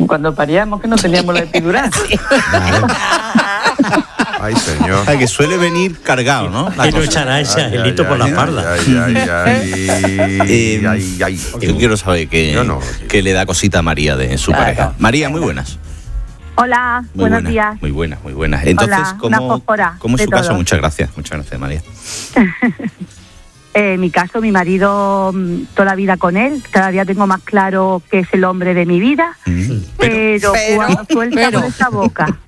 cuando paríamos, que no teníamos la epidural. Ay, señor. Ay, que suele venir cargado, ¿no? Y lo echará ese angelito por la espalda. Yo quiero saber qué le da cosita a María de su pareja. María, muy buenas. Hola, buenos días. Muy buenas, muy buenas. Entonces, hola, ¿cómo es su todo. caso? Muchas gracias, María. Mi caso, mi marido, toda la vida con él, cada día tengo más claro que es el hombre de mi vida, pero cuando suelta por esa boca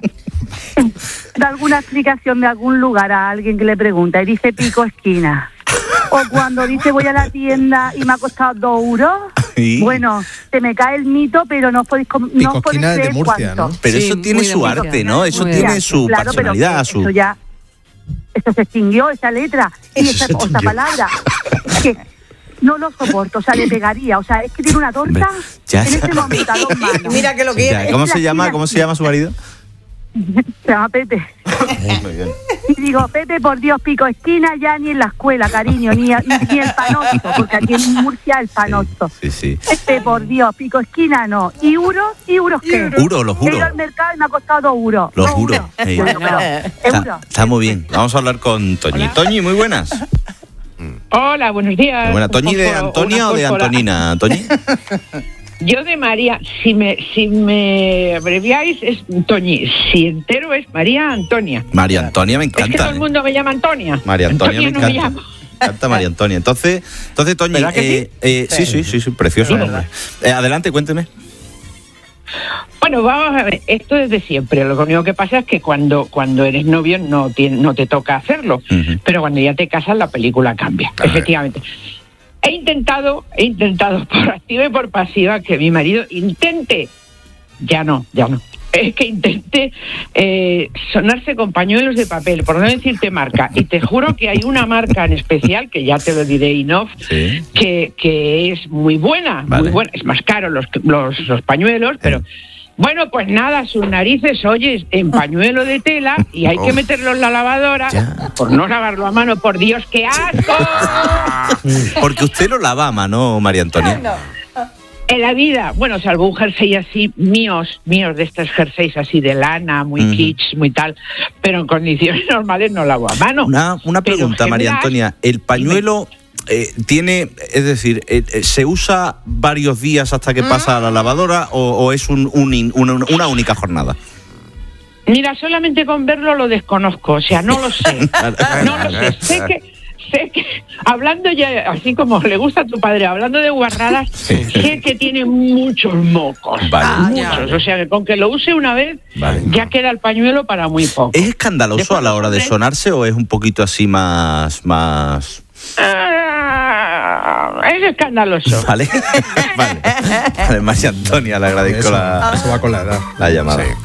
da alguna explicación de algún lugar a alguien que le pregunta y dice pico esquina, o cuando dice voy a la tienda y me ha costado 2 euros, bueno, se me cae el mito, pero no podéis creer de Murcia, cuánto. ¿no? Pero eso tiene su arte, ¿no? Eso tiene su personalidad, su... Eso se extinguió, esa letra y esa palabra. Es que no lo soporto, o sea, le pegaría. O sea, es que tiene una torta en este momento a 2 manos. Mira que lo quiere. ¿Cómo se llama su marido? Se llama Pepe. Muy bien. Y digo, Pepe, por Dios, pico esquina ya ni en la escuela, cariño, ni el panoso, porque aquí en Murcia el panoso. Sí. Pepe, por Dios, pico esquina no. ¿Y euros qué? Los He ido euros. al mercado y me ha costado 2 euros. Los euros. Bueno, pero, euros. Está muy bien. Vamos a hablar con Toñi. Toñi, muy buenas. Hola, buenos días. Buena. ¿Toñi de Antonia o de Antonina, Toñi? Yo de María, si me abreviáis es Toñi, si entero es María Antonia. María Antonia me encanta. Es que todo el mundo me llama Antonia. María Antonia me no me encanta. llama. Me encanta María Antonia. Entonces Toñi, ¿Verdad que sí, precioso nombre. Adelante, cuénteme. Bueno, vamos a ver, esto desde siempre. Lo único que pasa es que cuando eres novio no te toca hacerlo, pero cuando ya te casas la película cambia, efectivamente. He intentado por activa y por pasiva que mi marido intente, ya no, es que intente sonarse con pañuelos de papel, por no decirte marca, y te juro que hay una marca en especial, que ya te lo diré in off, que es muy buena, muy buena, es más caro los pañuelos, pero... Bueno, pues nada, sus narices, oye, en pañuelo de tela y hay que meterlo en la lavadora por no lavarlo a mano. ¡Por Dios, qué asco! Porque usted lo lava a mano, María Antonia. En la vida, bueno, salvo un jersey así, míos de estos jerseys así de lana, muy kitsch, muy tal, pero en condiciones normales no lavo a mano. Una pregunta, María Antonia. ¿El pañuelo tiene, es decir, se usa varios días hasta que pasa a la lavadora o es una única jornada? Mira, solamente con verlo lo desconozco, o sea, no lo sé. No lo sé. Sé que, hablando ya, así como le gusta a tu padre, hablando de guarradas, sé que tiene muchos mocos. Muchos. O sea, que con que lo use una vez, ya queda el pañuelo para muy poco. ¿Es escandaloso a la hora de sonarse o es un poquito así más... Es escandaloso. Vale, María Antonia, le agradezco eso va con la edad. La llamada. Sí.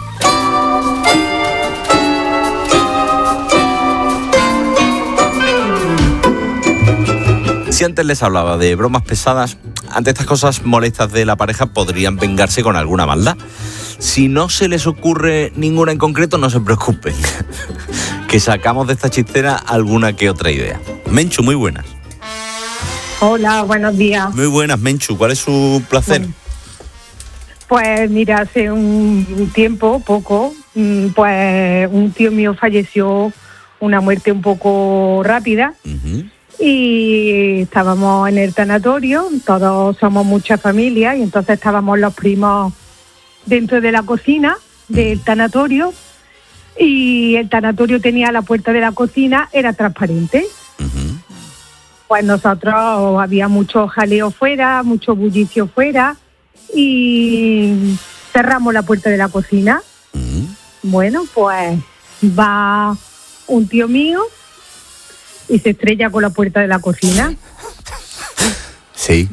Si antes les hablaba de bromas pesadas, ante estas cosas molestas de la pareja podrían vengarse con alguna maldad. Si no se les ocurre ninguna en concreto, no se preocupen, que sacamos de esta chistera alguna que otra idea. Menchu, muy buenas. Hola, buenos días. Muy buenas, Menchu. ¿Cuál es su placer? Bueno, pues mira, hace un tiempo, poco, pues un tío mío falleció, una muerte un poco rápida. Y estábamos en el tanatorio, todos somos mucha familia, y entonces estábamos los primos dentro de la cocina del tanatorio, y el tanatorio tenía la puerta de la cocina, era transparente. Pues nosotros había mucho jaleo fuera, mucho bullicio fuera, y cerramos la puerta de la cocina. Bueno, pues va un tío mío y se estrella con la puerta de la cocina. Sí.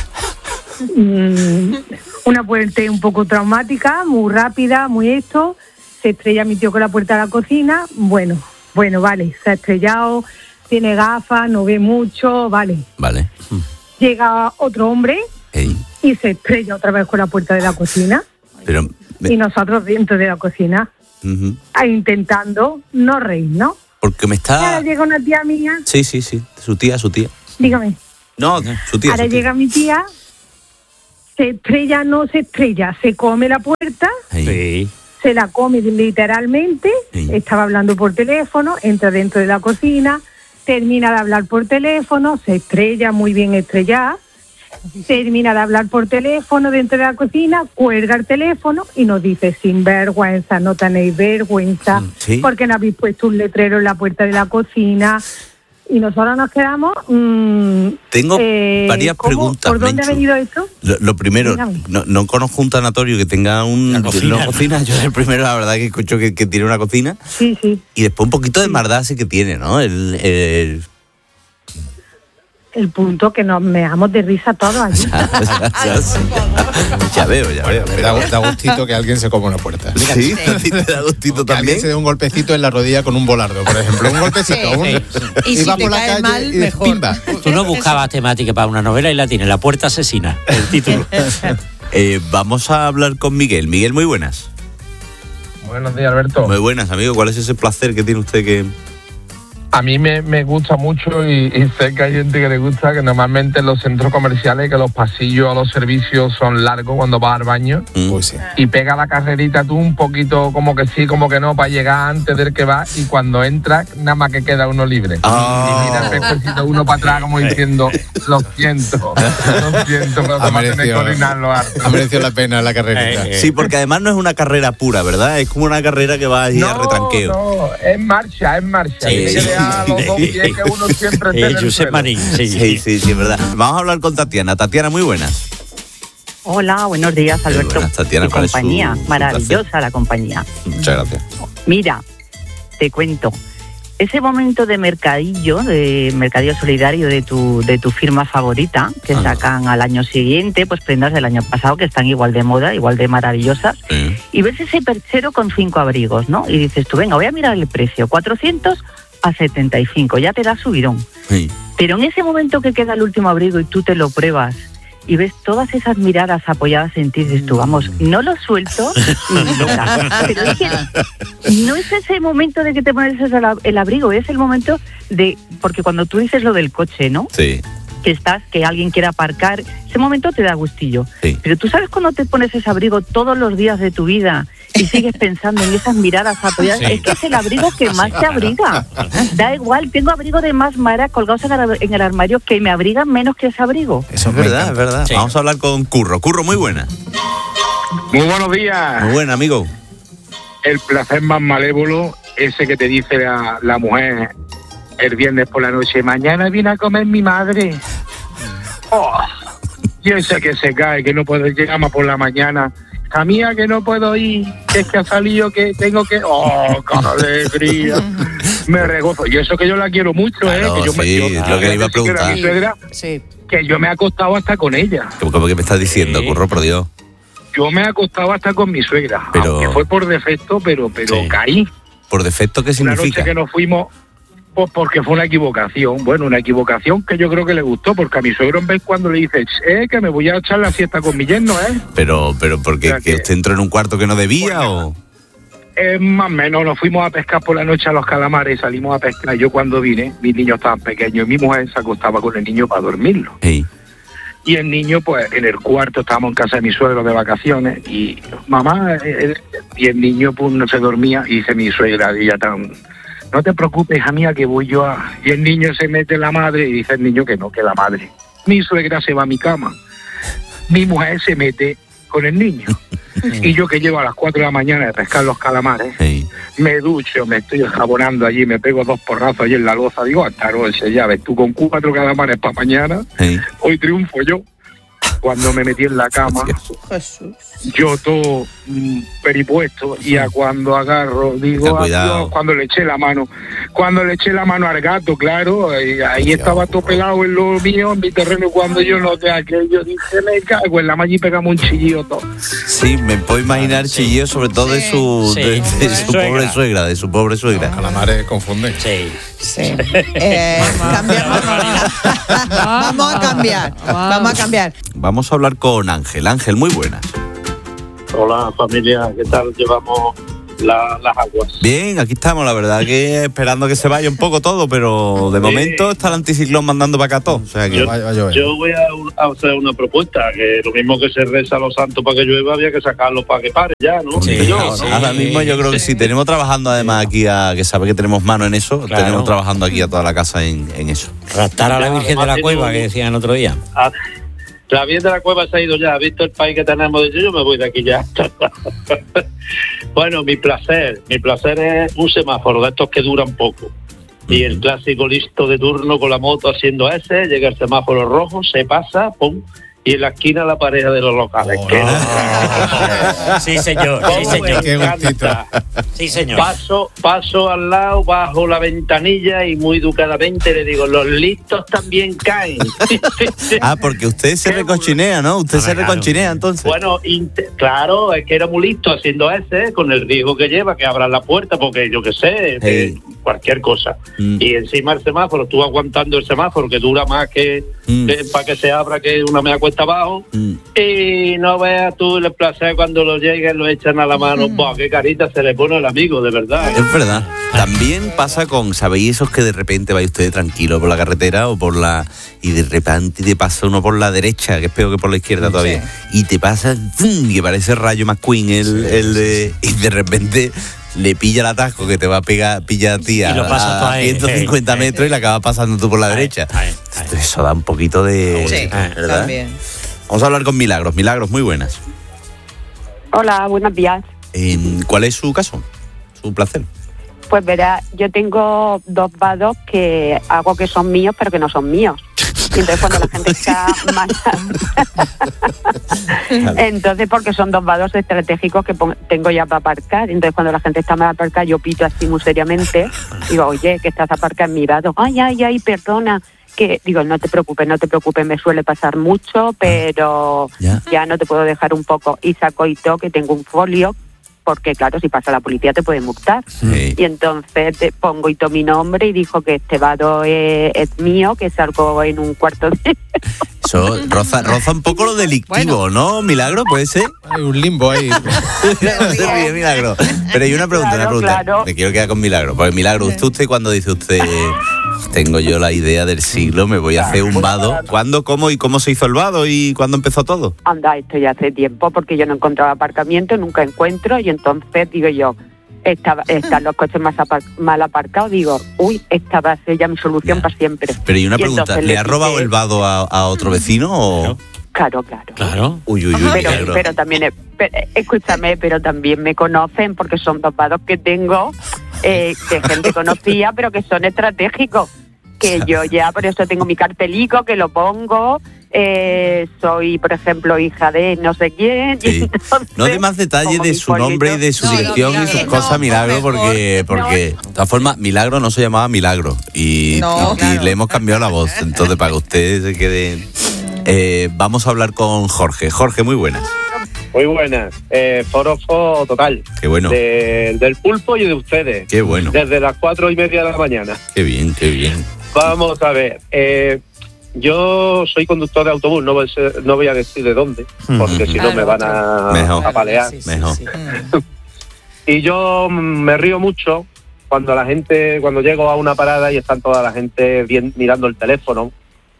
Una muerte un poco traumática, muy rápida, muy esto. Se estrella mi tío con la puerta de la cocina. Bueno, vale, se ha estrellado, tiene gafas, no ve mucho, vale. Llega otro hombre y se estrella otra vez con la puerta de la cocina. Y nosotros dentro de la cocina, intentando no reír, ¿no? Porque me está... Ahora llega una tía mía. Sí. Su tía. Dígame. No, su tía. Ahora llega mi tía se estrella, no se estrella, se come la puerta, Sí. se la come literalmente, Sí. estaba hablando por teléfono, entra dentro de la cocina, termina de hablar por teléfono, se estrella muy bien estrellada, termina de hablar por teléfono dentro de la cocina, cuelga el teléfono y nos dice: sin vergüenza, no tenéis vergüenza, Sí. porque no habéis puesto un letrero en la puerta de la cocina. Y nosotros nos quedamos... Tengo varias ¿cómo? preguntas, ¿Por dónde Menchu. ha venido eso? Lo primero, Dígame. no conozco un tanatorio que tenga una cocina. cocina. Yo soy el primero, la verdad, que escucho que tiene una cocina. Sí, sí. Y después un poquito de maldad sí que tiene, ¿no? El punto que nos meamos de risa todos allí. Ya veo. Da gustito que alguien se coma una puerta. Sí, a ti te da gustito Que alguien también. se dé un golpecito en la rodilla con un volardo, por ejemplo. Un golpecito. Y si va te por la cae calle mal, y mejor. pimba. Tú no buscabas temática para una novela y la tienes, La puerta asesina, el título. Vamos a hablar con Miguel. Miguel, muy buenas. Buenos días, Alberto. Muy buenas, amigo. ¿Cuál es ese placer que tiene usted que...? A mí me gusta mucho y sé que hay gente que le gusta, que normalmente en los centros comerciales, que los pasillos a los servicios son largos cuando vas al baño, Pues sí. y pega la carrerita tú un poquito como que sí, como que no, para llegar antes del que va, y cuando entras, nada más que queda uno libre. Ah. Y mira el pececito uno para atrás como diciendo: lo siento, pero Ha te vas a tener que merecido, orinarlo harto. ha merecido la pena la carrerita. Sí, porque además no es una carrera pura, ¿verdad? Es como una carrera que va ahí a retranqueo. No, es marcha. Sí, Tiene que sí. dejar los dos pies que uno siempre esté en el Josep suelo. Marín, sí. Sí, es verdad. Vamos a hablar con Tatiana. Tatiana, muy buenas. Hola, buenos días, Alberto. buenas, Tatiana, Qué ¿cuál es su compañía, maravillosa placer? la compañía. Muchas gracias. Mira, te cuento. Ese momento de mercadillo solidario de tu firma favorita, que sacan al año siguiente, pues prendas del año pasado que están igual de moda, igual de maravillosas, y ves ese perchero con 5 abrigos, ¿no? Y dices tú, venga, voy a mirar el precio, 400 a 75, ya te da subidón. Sí. Pero en ese momento que queda el último abrigo y tú te lo pruebas y ves todas esas miradas apoyadas en ti, dices tú, vamos, no lo suelto ni loca. Pero es que no es ese momento de que te pones el abrigo, es el momento de... Porque cuando tú dices lo del coche, ¿no? Sí. Que alguien quiera aparcar, ese momento te da gustillo. Sí. Pero tú sabes cuando te pones ese abrigo todos los días de tu vida y sigues pensando en esas miradas apoyadas, es que es el abrigo que más te abriga. Da igual, tengo abrigo de más mara colgados en el armario que me abrigan menos que ese abrigo. Eso es verdad, es verdad. Sí. Vamos a hablar con Curro. Curro, muy buena. Muy buenos días. Muy buena, amigo. El placer más malévolo, ese que te dice la mujer el viernes por la noche: mañana viene a comer mi madre. Oh, y ese que se cae, que no puedo llegar más por la mañana. A mía que no puedo ir, que es que ha salido, que tengo que... ¡Oh, qué alegría! Me regozo. Y eso que yo la quiero mucho, Claro, que yo sí, es lo que le iba a preguntar. mi suegra, Sí. que yo me he acostado hasta con ella. ¿Cómo que me estás diciendo, Curro, por Dios? Yo me he acostado hasta con mi suegra, Pero- aunque fue por defecto, pero Sí. caí. ¿Por defecto qué Una significa? noche que nos fuimos, pues porque fue una equivocación. Bueno, una equivocación que yo creo que le gustó, porque a mi suegro en vez cuando le dice, que me voy a echar la siesta con mi yerno, Pero porque O sea que usted entró en un cuarto que no debía o... Más o menos, nos fuimos a pescar por la noche a los calamares, salimos a pescar. Yo cuando vine, mis niños estaban pequeños y mi mujer se acostaba con el niño para dormirlo. Sí. Y el niño, pues, en el cuarto, estábamos en casa de mi suegro de vacaciones, y mamá, y el niño, pues, no se dormía, y dice mi suegra, y ya tan, no te preocupes, hija mía, que voy yo a... Y el niño se mete en la madre, y dice el niño que no, que la madre. Mi suegra se va a mi cama, mi mujer se mete con el niño. Y yo que llego a las 4 de la mañana de pescar los calamares, Sí. me ducho, me estoy jabonando allí, me pego 2 porrazos allí en la loza, digo, hasta noche, ya ves tú, con 4 calamares para mañana, Sí. hoy triunfo yo. Cuando me metí en la cama, Jesús. yo todo peripuesto, y a cuando agarro, digo, Ten cuidado. adiós, cuando le eché la mano al gato, claro, ahí estaba todo pelado en lo mío, en mi terreno, y cuando yo noté aquello, dije, me cago en la malla, y pegamos un chillido todo. Sí, me puedo imaginar chillidos, sobre todo de su, Sí. de Sí. su pobre suegra, de su pobre suegra. Calamares confunden. Sí. Sí. Cambiamos. Vamos a cambiar. Vamos a cambiar. Vamos a hablar con Ángel. Ángel, muy buenas. Hola familia, ¿qué tal? Llevamos las aguas. Bien, aquí estamos, la verdad que esperando que se vaya un poco todo, pero de momento está el anticiclón mandando para acá todo. O sea que yo voy a hacer una propuesta, que lo mismo que se reza a los santos para que llueva, había que sacarlos para que pare ya, ¿no? Ahora mismo yo creo que sí, tenemos trabajando además aquí que sabe que tenemos mano en eso, tenemos trabajando aquí a toda la casa en eso. Raptar a la Virgen de la Cueva, que decían el otro día. La Virgen de la Cueva se ha ido ya, ha visto el país que tenemos, dicho, yo me voy de aquí ya. Bueno, mi placer es un semáforo de estos que duran poco. Y el clásico listo de turno con la moto haciendo ese, llega el semáforo rojo, se pasa, pum, y en la esquina la pareja de los locales. Sí, señor, sí, señor. Qué gustito. Sí, señor. Paso al lado, bajo la ventanilla y muy educadamente le digo, los listos también caen. Porque usted se recochinea, ¿no? Usted se recochinea, entonces. Bueno, claro, es que era muy listo haciendo ese, con el riesgo que lleva, que abran la puerta, porque yo qué sé, cualquier cosa. Y encima el semáforo, tú aguantando el semáforo, que dura más que para que se abra, que una media cuesta abajo, y no veas tú el placer cuando lo lleguen, lo echan a la mano, qué carita se le pone al amigo, de verdad. Es verdad. También pasa con, ¿sabéis esos que de repente vais ustedes tranquilo por la carretera o y de repente te pasa uno por la derecha, que es peor que por la izquierda todavía, y te pasa, que parece Rayo McQueen, y de repente le pilla el atasco que te va a pilla a ti a 150 metros y la acabas pasando tú por la derecha. Eso da un poquito de... ¿verdad? También. Vamos a hablar con Milagros. Milagros, muy buenas. Hola, buenos días. ¿Cuál es su caso? ¿Su placer? Pues verá, yo tengo 2 vados que hago que son míos, pero que no son míos. Y entonces cuando la gente está mal... Entonces, porque son 2 vados estratégicos que tengo ya para aparcar. Entonces cuando la gente está mal aparcada, yo pito así muy seriamente. Digo, oye, que estás aparcado en mi vado. Ay, perdona. Que digo, no te preocupes, me suele pasar mucho, pero ya no te puedo dejar un poco. Y saco y que tengo un folio, porque claro, si pasa la policía te puede multar. Sí. Y entonces te pongo mi nombre y dijo que este vado es mío, que salgo en un cuarto de... Eso roza un poco lo delictivo, ¿no? Milagro, ¿puede ser? Hay un limbo ahí. Se ríe, Milagro. Pero hay una pregunta, Claro. Me quiero quedar con Milagro. Porque Milagro, usted cuando dice usted, tengo yo la idea del siglo, me voy a hacer un vado. ¿Cuándo, cómo y cómo se hizo el vado y cuándo empezó todo? Anda, esto ya hace tiempo, porque yo no encontraba aparcamiento, nunca encuentro, y entonces digo yo, están los coches mal aparcados, digo, esta va a ser ya mi solución para siempre. Pero y una pregunta, ¿le ha robado el vado a otro vecino o...? Claro. Pero también, escúchame, pero también me conocen porque son 2 vados que tengo, que gente conocía, pero que son estratégicos. Que yo ya, por eso tengo mi cartelico, que lo pongo, soy, por ejemplo, hija de no sé quién. Sí. Entonces, no dé más detalles de su nombre y de su dirección y sus cosas, Milagro, porque de todas formas, Milagro no se llamaba Milagro y le hemos cambiado la voz, entonces para que ustedes se queden... vamos a hablar con Jorge. Jorge, muy buenas. Muy buenas. Forofo total. Qué bueno. Del pulpo y de ustedes. Qué bueno. Desde las 4:30 de la mañana. Qué bien. Vamos a ver. Yo soy conductor de autobús, no voy a decir de dónde, porque si no me van a palear. Mejor. Y yo me río mucho cuando llego a una parada y están toda la gente mirando el teléfono.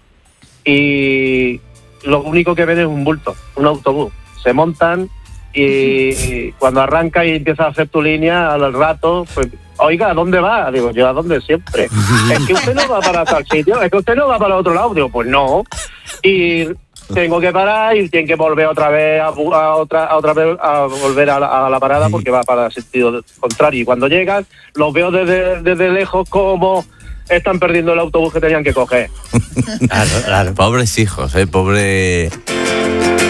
Y lo único que ven es un bulto, un autobús. Se montan y cuando arranca y empiezas a hacer tu línea, al rato, pues, oiga, ¿a dónde va? Digo, yo a dónde siempre. Es que usted no va para tal sitio, es que usted no va para otro lado. Digo, pues no. Y tengo que parar y tienen que volver otra vez a volver a la parada porque va para el sentido contrario. Y cuando llegan, los veo desde lejos como... están perdiendo el autobús que tenían que coger. Claro. Pobres hijos, pobre...